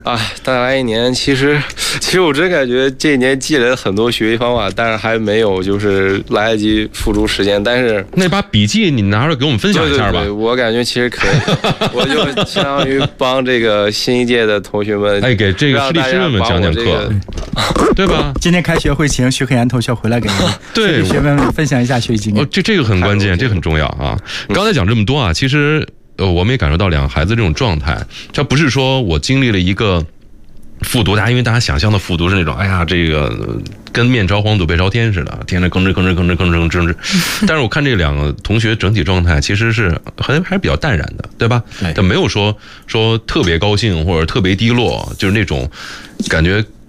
啊，大来一年，其实我真感觉这一年积累了很多学习方法，但是还没有就是来得及付诸实践。但是那把笔记你拿出来给我们分享一下吧。 对，我感觉其实可以，我就相当于帮这个新一届的同学们， 给这个师弟师妹们讲讲课，对吧？ 今天开学会请徐克岩同学回来给对学妹们分享一下学习经验。 这个很关键，这很重要啊。刚才讲这么多啊，其实。我们也感受到两个孩子这种状态，这不是说我经历了一个复读，因为大家想象的复读是那种，哎呀，这个跟面朝黄土背朝天似的，天天吭哧。但是我看这两个同学整体状态其实是还是比较淡然的，对吧？他没有说特别高兴或者特别低落，就是那种感觉